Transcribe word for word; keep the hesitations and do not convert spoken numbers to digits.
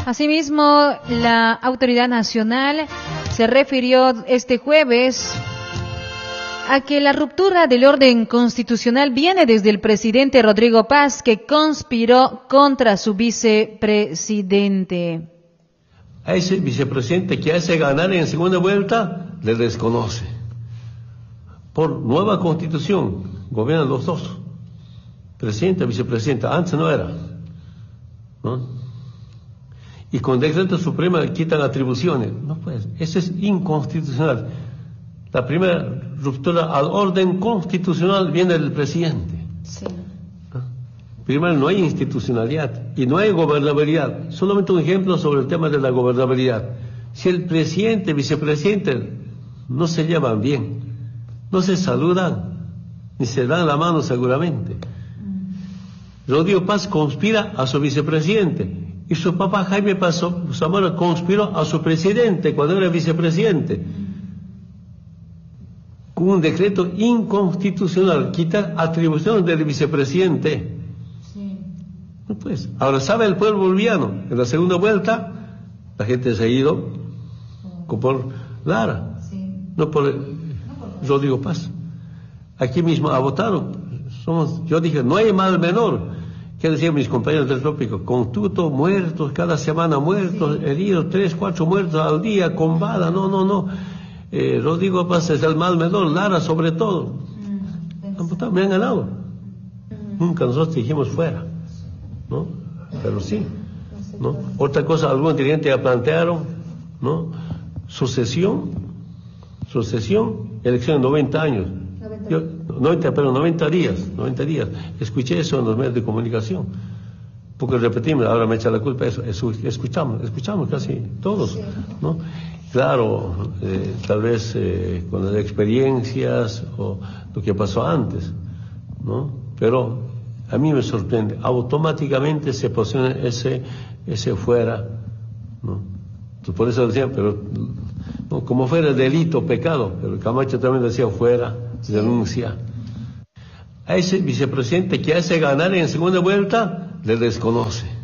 Asimismo, la autoridad nacional se refirió este jueves a que la ruptura del orden constitucional viene desde el presidente Rodrigo Paz, que conspiró contra su vicepresidente. A ese vicepresidente que hace ganar en segunda vuelta, le desconoce. Por nueva constitución, gobiernan los dos. Presidente, vicepresidente, antes no era. ¿No? Y con decreto supremo quitan atribuciones. No puede, eso es inconstitucional. La primera ruptura al orden constitucional viene del presidente. Sí. ¿No? Primero, no hay institucionalidad y no hay gobernabilidad. Solamente un ejemplo sobre el tema de la gobernabilidad. Si el presidente y vicepresidente no se llevan bien, no se saludan, ni se dan la mano seguramente. Rodrigo Paz conspira a su vicepresidente y su papá Jaime Paz Zamora conspiró a su presidente cuando era vicepresidente con un decreto inconstitucional, quitar atribuciones del vicepresidente. Sí. No, pues, ahora sabe el pueblo boliviano, en la segunda vuelta la gente se ha ido oh. por Lara, sí. no por Rodrigo Paz. Aquí mismo ha votado. Somos, yo dije, no hay mal menor. ¿Qué decían mis compañeros del trópico? Con tuto, muertos, cada semana muertos, sí. heridos, tres, cuatro muertos al día, con bala, no, no, no. Eh, Rodrigo Paz es el mal menor, Lara sobre todo. Mm, han votado, me han ganado. Mm. Nunca nosotros dijimos fuera, ¿no? Pero sí, ¿no? Otra cosa, algunos dirigentes ya plantearon, ¿no? Sucesión, sucesión, elección en noventa años. Yo, noventa, pero noventa días, noventa días. Escuché eso en los medios de comunicación. Porque repetimos, ahora me echa la culpa eso. Escuchamos, escuchamos casi todos, ¿no? Claro, eh, tal vez eh, con las experiencias o lo que pasó antes, ¿no? Pero a mí me sorprende, automáticamente se posiciona ese, ese fuera, ¿no? Entonces, por eso decía, pero no, como fuera delito, pecado, pero Camacho también decía fuera, denuncia. A ese vicepresidente que hace ganar en segunda vuelta, le desconoce.